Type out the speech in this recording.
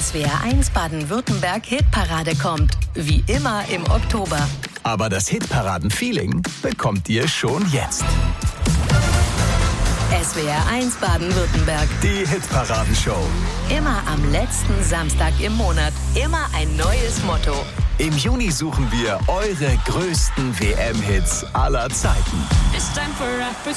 SWR1 Baden-Württemberg Hitparade kommt. Wie immer im Oktober. Aber das Hitparaden-Feeling bekommt ihr schon jetzt. SWR1 Baden-Württemberg. Die Hitparadenshow. Immer am letzten Samstag im Monat. Immer ein neues Motto. Im Juni suchen wir eure größten WM-Hits aller Zeiten.